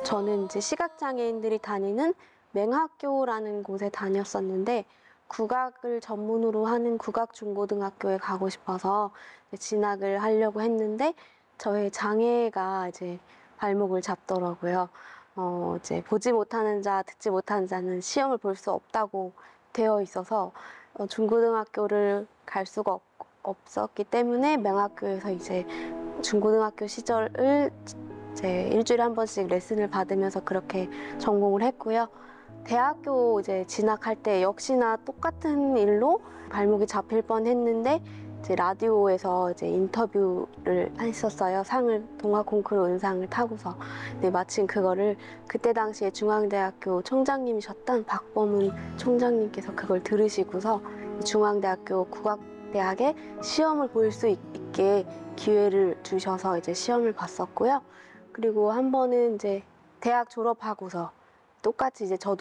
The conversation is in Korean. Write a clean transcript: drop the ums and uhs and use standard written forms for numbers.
저는 이제 시각장애인들이 다니는 맹학교라는 곳에 다녔었는데 국악을 전문으로 하는 국악중고등학교에 가고 싶어서 진학을 하려고 했는데 저의 장애가 이제 발목을 잡더라고요. 이제 보지 못하는 자, 듣지 못하는 자는 시험을 볼 수 없다고 되어 있어서 중고등학교를 갈 수가 없었기 때문에 맹학교에서 이제 중고등학교 시절을 이제 일주일에 한 번씩 레슨을 받으면서 그렇게 전공을 했고요. 대학교 이제 진학할 때 역시나 똑같은 일로 발목이 잡힐 뻔했는데 이제 라디오에서 이제 인터뷰를 했었어요. 동화 콩쿠르 은상을 타고서. 근데 마침 그거를 그때 당시에 중앙대학교 총장님이셨던 박범은 총장님께서 그걸 들으시고서 중앙대학교 국악대학에 시험을 볼 수 있게 기회를 주셔서 이제 시험을 봤었고요. 그리고 한 번은 이제 대학 졸업하고서 똑같이 이제 저도